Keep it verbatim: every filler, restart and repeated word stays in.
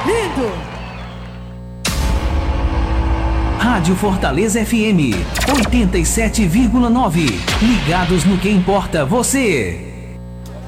Lindo! Rádio Fortaleza F M, oitenta e sete vírgula nove. Ligados no que importa você.